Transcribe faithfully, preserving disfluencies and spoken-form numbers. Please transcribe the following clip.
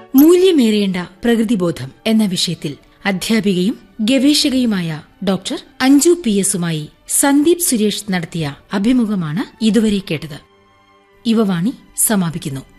മൂല്യമേറേണ്ട പ്രകൃതിബോധം എന്ന വിഷയത്തിൽ അധ്യാപികയും ഗവേഷകയുമായ doctor Anju P എസുമായി Sandeep Suresh നടത്തിയ അഭിമുഖമാണ് ഇതുവരെ കേട്ടത്. യുവവാണി സമാപിക്കുന്നു.